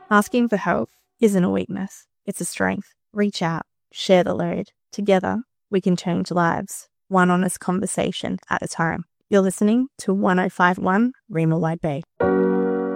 Asking for help isn't a weakness, it's a strength. Reach out, share the load. Together, we can change lives, one honest conversation at a time. You're listening to 1051 Rima Wide Bay.